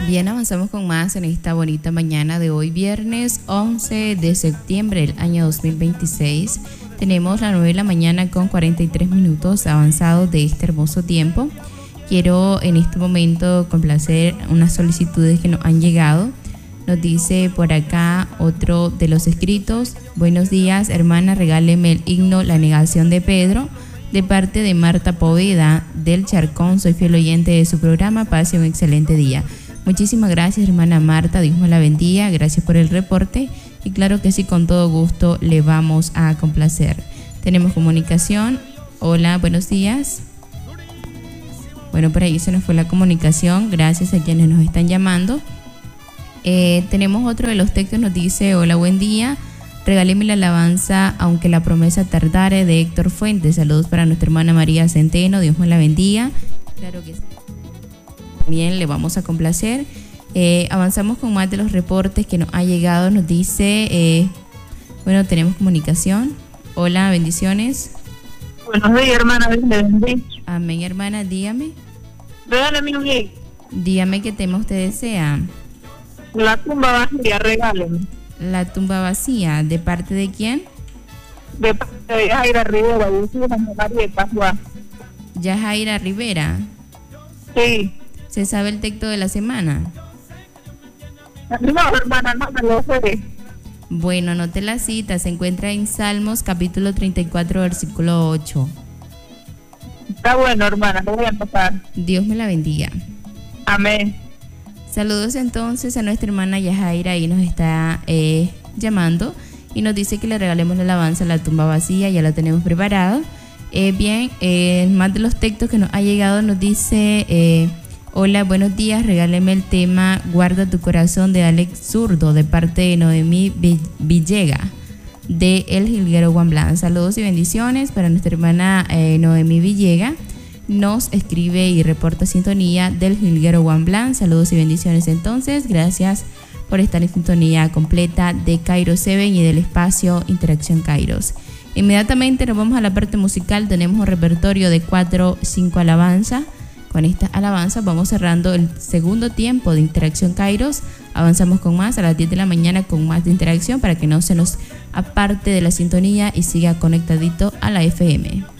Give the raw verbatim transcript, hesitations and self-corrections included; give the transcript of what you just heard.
Bien, avanzamos con más en esta bonita mañana de hoy, viernes once de septiembre del año dos mil veintiséis. Tenemos las nueve de la mañana con cuarenta y tres minutos avanzados de este hermoso tiempo. Quiero en este momento complacer unas solicitudes que nos han llegado. Nos dice por acá otro de los escritos: buenos días, hermana, regáleme el himno La Negación de Pedro, de parte de Marta Poveda del Charcón. Soy fiel oyente de su programa. Pase un excelente día. Muchísimas gracias, hermana Marta, Dios me la bendiga, gracias por el reporte y claro que sí, con todo gusto le vamos a complacer. Tenemos comunicación. Hola, buenos días. Bueno, por ahí se nos fue la comunicación, gracias a quienes nos están llamando. Eh, tenemos otro de los textos, nos dice: hola, buen día, regáleme la alabanza Aunque la promesa tardare, de Héctor Fuentes. Saludos para nuestra hermana María Centeno, Dios me la bendiga. Claro que sí, también le vamos a complacer. Eh, avanzamos con más de los reportes que nos ha llegado. Nos dice, eh, bueno, tenemos comunicación. Hola, bendiciones. Buenos días, hermana, Dios le bendiga. Amén, hermana, dígame. Regáleme un himno. Dígame qué tema usted desea. La tumba vacía, regáleme. La tumba vacía, ¿de parte de quién? De parte de Jaira Rivera, yo soy Santa María de Pascua. Yajaira Rivera. Sí. ¿Se sabe el texto de la semana? No, hermana, no me lo sé. Bueno, anote la cita, se encuentra en Salmos capítulo treinta y cuatro, versículo ocho. Está bueno, hermana, lo voy a anotar. Dios me la bendiga. Amén. Saludos entonces a nuestra hermana Yajaira, ahí nos está eh, llamando y nos dice que le regalemos la alabanza La Tumba Vacía, ya la tenemos preparada. Eh, bien, eh, más de los textos que nos ha llegado, nos dice: eh, hola, buenos días, regáleme el tema Guarda tu corazón, de Alex Zurdo, de parte de Noemí Villega, de El Jilguero Guamblán. Saludos y bendiciones para nuestra hermana eh, Noemí Villega. Nos escribe y reporta sintonía del Jilguero Guamblán. Saludos y bendiciones entonces. Gracias por estar en sintonía completa de Kairos siete y del espacio Interacción Kairos. Inmediatamente nos vamos a la parte musical. Tenemos un repertorio de cuatro, cinco alabanzas. Con esta alabanza vamos cerrando el segundo tiempo de Interacción Kairos. Avanzamos con más a las diez de la mañana con más de interacción para que no se nos aparte de la sintonía y siga conectadito a la F M.